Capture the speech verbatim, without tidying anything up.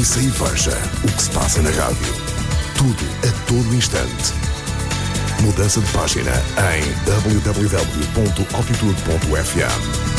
Ouça e veja o que se passa na rádio. Tudo a todo instante. Mudança de página em w w w ponto altitude ponto f m.